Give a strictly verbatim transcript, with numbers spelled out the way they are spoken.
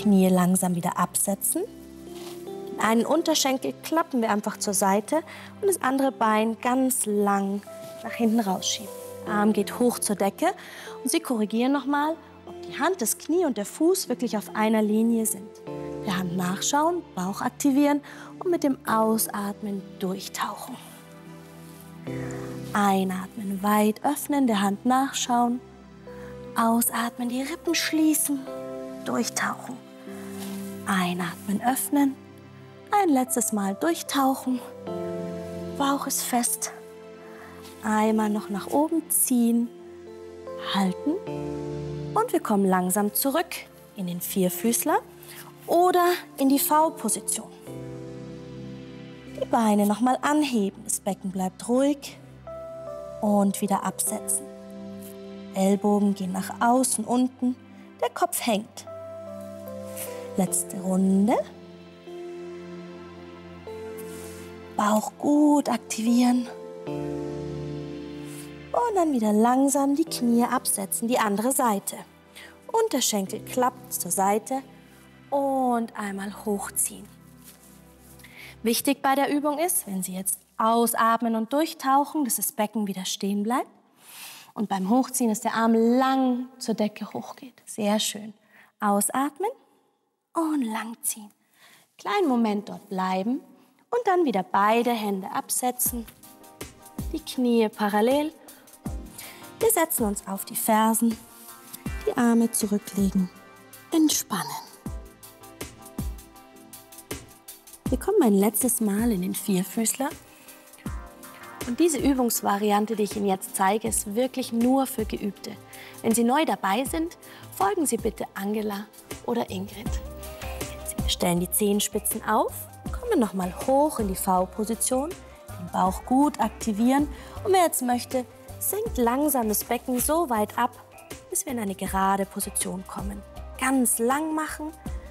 Knie langsam wieder absetzen. Den einen Unterschenkel klappen wir einfach zur Seite und das andere Bein ganz lang nach hinten rausschieben. Arm geht hoch zur Decke und Sie korrigieren nochmal, ob die Hand, das Knie und der Fuß wirklich auf einer Linie sind. Der Hand nachschauen, Bauch aktivieren und mit dem Ausatmen durchtauchen. Einatmen, weit öffnen, der Hand nachschauen. Ausatmen, die Rippen schließen, durchtauchen. Einatmen, öffnen. Ein letztes Mal durchtauchen. Bauch ist fest. Einmal noch nach oben ziehen, halten. Und wir kommen langsam zurück in den Vierfüßler oder in die V-Position. Die Beine nochmal anheben, das Becken bleibt ruhig und wieder absetzen. Ellbogen gehen nach außen, unten, der Kopf hängt. Letzte Runde. Bauch gut aktivieren. Und dann wieder langsam die Knie absetzen, die andere Seite. Unterschenkel klappt zur Seite und einmal hochziehen. Wichtig bei der Übung ist, wenn Sie jetzt ausatmen und durchtauchen, dass das Becken wieder stehen bleibt. Und beim Hochziehen, dass der Arm lang zur Decke hochgeht. Sehr schön. Ausatmen und langziehen. Kleinen Moment dort bleiben und dann wieder beide Hände absetzen. Die Knie parallel. Wir setzen uns auf die Fersen, die Arme zurücklegen, entspannen. Wir kommen ein letztes Mal in den Vierfüßler. Und diese Übungsvariante, die ich Ihnen jetzt zeige, ist wirklich nur für Geübte. Wenn Sie neu dabei sind, folgen Sie bitte Angela oder Ingrid. Sie stellen die Zehenspitzen auf, kommen nochmal hoch in die V-Position, den Bauch gut aktivieren und wer jetzt möchte, senkt langsam das Becken so weit ab, bis wir in eine gerade Position kommen. Ganz lang machen